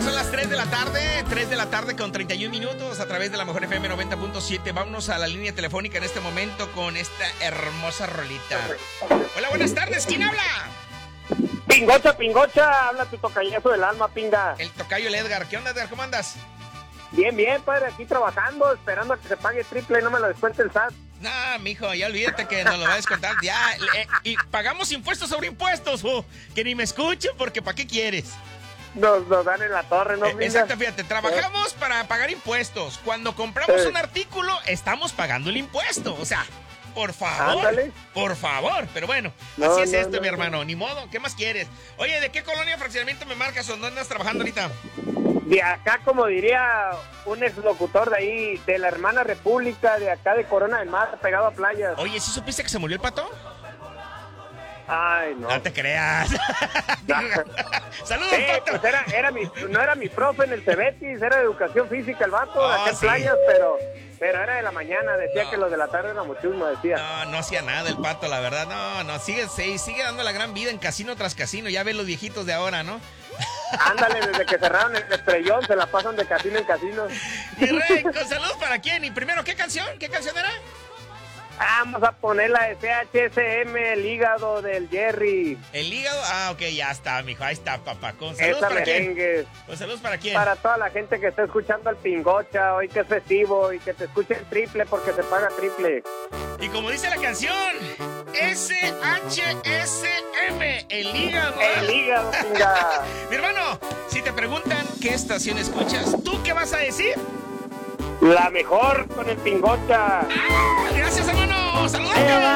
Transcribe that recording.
son las 3 de la tarde con 31 minutos a través de la Mejor FM 90.7. Vámonos a la línea telefónica en este momento con esta hermosa rolita. Hola, buenas tardes, ¿quién habla? Pingocha, habla tu tocayazo del alma, pinga. El tocayo, el Edgar. ¿Qué onda, Edgar? ¿Cómo andas? Bien, padre, aquí trabajando, esperando a que se pague triple y no me lo descuente el SAT. No, mijo, ya olvídate que nos lo va a descontar. Ya, y pagamos impuestos sobre impuestos, que ni me escuchen, porque ¿para qué quieres? Nos dan en la torre, ¿no, pinga? Exacto, fíjate, trabajamos para pagar impuestos. Cuando compramos un artículo, estamos pagando el impuesto. O sea, por favor, ándale. Por favor. Pero bueno, así es esto, mi hermano. Ni modo, ¿qué más quieres? Oye, ¿de qué colonia de fraccionamiento me marcas o dónde andas trabajando ahorita? De acá, como diría un exlocutor de ahí, de la hermana república, de acá de Corona del Mar, pegado a playas. Oye, ¿sí supiste que se murió el pato? Ay, no. No te creas. Saludos, pato. Pues no era mi profe en el Cebetis, era de educación física el vato, acá en sí. playas, pero era de la mañana, decía que los de la tarde era muchísimo, decía. No hacía nada el pato, la verdad. No, sigue dando la gran vida en casino tras casino. Ya ves los viejitos de ahora, ¿no? Ándale, desde que cerraron el Estrellón, se la pasan de casino en casino. Mi rey, con saludos para quién. Y primero, ¿qué canción? ¿Qué canción era? Vamos a poner la de CHSM, el hígado del Jerry. ¿El hígado? Ah, ok, ya está, mijo. Ahí está, papá. Con saludos Esa para merengue. quién. Con saludos para quién. Para toda la gente que está escuchando al Pingocha, hoy que es festivo, y que te escuchen triple porque se paga triple. Y como dice la canción, SHSM, el hígado. El hígado, pinga. Mi hermano, si te preguntan qué estación escuchas, ¿tú qué vas a decir? La mejor con el Pingocha. Gracias, hermano. Saludos.